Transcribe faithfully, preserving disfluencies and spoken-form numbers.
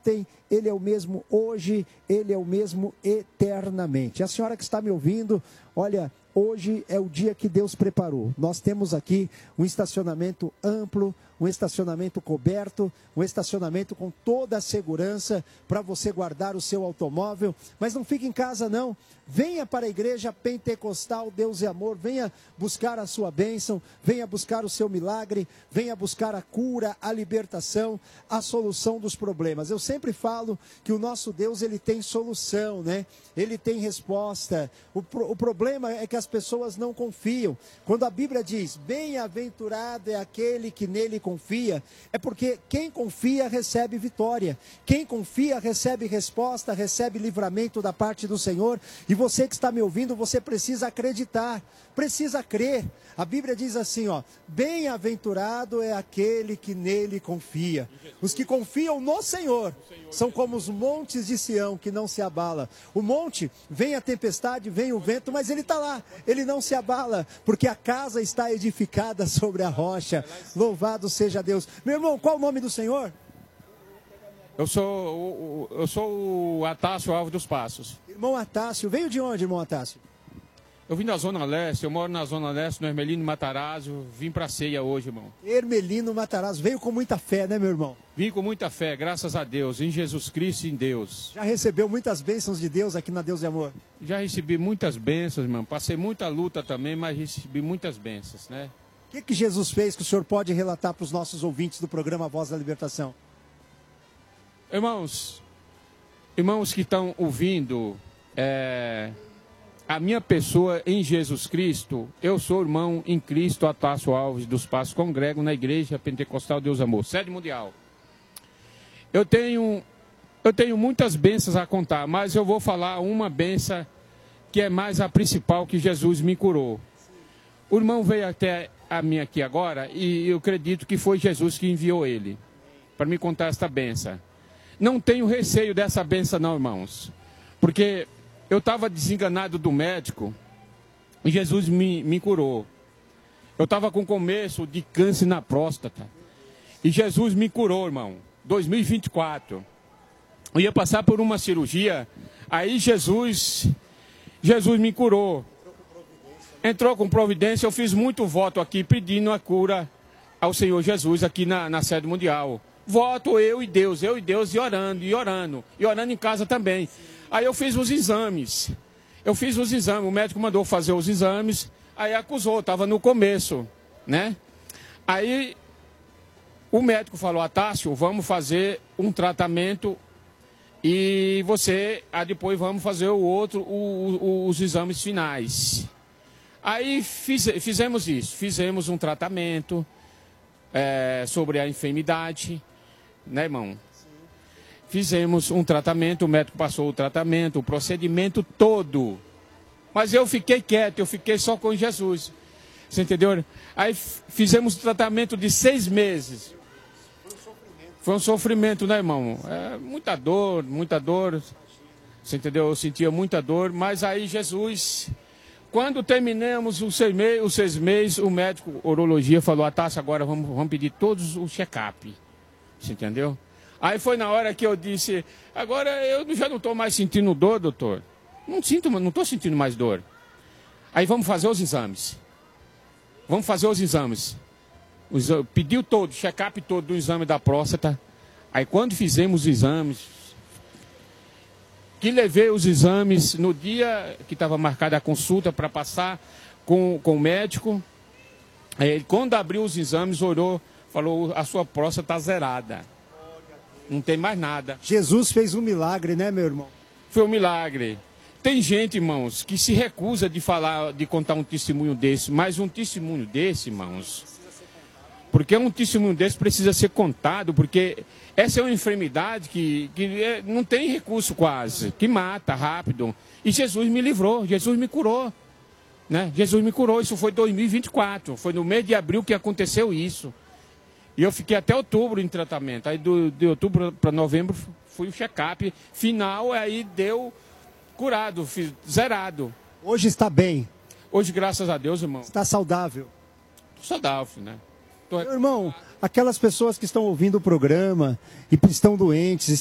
ontem, Ele é o mesmo hoje, Ele é o mesmo eternamente. A senhora que está me ouvindo, olha, hoje é o dia que Deus preparou. Nós temos aqui um estacionamento amplo, um estacionamento coberto, um estacionamento com toda a segurança para você guardar o seu automóvel. Mas não fique em casa não, venha para a igreja pentecostal Deus e Amor, venha buscar a sua bênção, venha buscar o seu milagre, venha buscar a cura, a libertação, a solução dos problemas. Eu sempre falo que o nosso Deus, ele tem solução, né? Ele tem resposta. O, pro, o problema é que as pessoas não confiam. Quando a Bíblia diz, bem-aventurado é aquele que nele confia, é porque quem confia recebe vitória. Quem confia recebe resposta, recebe livramento da parte do Senhor. E você que está me ouvindo, você precisa acreditar, precisa crer. A Bíblia diz assim, ó, bem-aventurado é aquele que nele confia. Os que confiam no Senhor são como os montes de Sião que não se abala. O monte, vem a tempestade, vem o vento, mas ele está lá, ele não se abala, porque a casa está edificada sobre a rocha. Louvado seja Deus. Meu irmão, qual o nome do Senhor? Eu sou, eu sou o Atácio Alves dos Passos. Irmão Atácio, veio de onde, irmão Atácio? Eu vim da Zona Leste, eu moro na Zona Leste, no Hermelino Matarazzo, vim pra ceia hoje, irmão. Hermelino Matarazzo, veio com muita fé, né, meu irmão? Vim com muita fé, graças a Deus, em Jesus Cristo e em Deus. Já recebeu muitas bênçãos de Deus aqui na Deus e Amor? Já recebi muitas bênçãos, irmão, passei muita luta também, mas recebi muitas bênçãos, né? O que que Jesus fez que o senhor pode relatar para os nossos ouvintes do programa Voz da Libertação? Irmãos, irmãos que estão ouvindo, é, a minha pessoa em Jesus Cristo, eu sou irmão em Cristo Atácio Alves dos Passos, congrego na Igreja Pentecostal Deus Amor, sede mundial. Eu tenho, eu tenho muitas bênçãos a contar, mas eu vou falar uma bênção que é mais a principal, que Jesus me curou. O irmão veio até a mim aqui agora e eu acredito que foi Jesus que enviou ele para me contar esta bênção. Não tenho receio dessa bênção não, irmãos, porque eu estava desenganado do médico e Jesus me, me curou. Eu estava com começo de câncer na próstata e Jesus me curou, irmão, dois mil e vinte e quatro. Eu ia passar por uma cirurgia, aí Jesus, Jesus me curou. Entrou com providência, eu fiz muito voto aqui pedindo a cura ao Senhor Jesus aqui na, na sede mundial. Voto eu e Deus, eu e Deus, e orando, e orando, e orando em casa também. Aí eu fiz os exames, eu fiz os exames, o médico mandou fazer os exames, aí acusou, estava no começo, né? Aí o médico falou, Atácio, vamos fazer um tratamento e você, aí depois vamos fazer o outro, o, o, os exames finais. Aí fiz, fizemos isso, fizemos um tratamento é, sobre a enfermidade, né, irmão? Sim. Fizemos um tratamento, o médico passou o tratamento, o procedimento todo. Mas eu fiquei quieto, eu fiquei só com Jesus. Você entendeu? Aí fizemos o tratamento de seis meses. Foi um sofrimento. Foi um sofrimento, né, irmão? É, muita dor, muita dor. Você entendeu? Eu sentia muita dor, mas aí Jesus... Quando terminamos os seis meses, os seis meses o médico urologia falou, Atácio, agora vamos, vamos pedir todos o check-up. Você entendeu? Aí foi na hora que eu disse, agora eu já não estou mais sentindo dor, doutor. Não sinto, não estou sentindo mais dor. Aí vamos fazer os exames. Vamos fazer os exames. Os, pediu todo, check-up todo do exame da próstata. Aí quando fizemos os exames, que levei os exames no dia que estava marcada a consulta para passar com, com o médico. Aí, quando abriu os exames, orou, falou, a sua próstata está zerada. Não tem mais nada. Jesus fez um milagre, né, meu irmão? Foi um milagre. Tem gente, irmãos, que se recusa de falar, de contar um testemunho desse, mas um testemunho desse, irmãos, porque um testemunho desse precisa ser contado, porque essa é uma enfermidade que, que é, não tem recurso quase, que mata rápido. E Jesus me livrou, Jesus me curou. Né? Jesus me curou, isso foi em dois mil e vinte e quatro, foi no mês de abril que aconteceu isso. E eu fiquei até outubro em tratamento. Aí do, de outubro para novembro fui o check-up final, aí deu curado, fiz, zerado. Hoje está bem? Hoje, graças a Deus, irmão. Está saudável? Estou saudável, né? Meu irmão, aquelas pessoas que estão ouvindo o programa e estão doentes,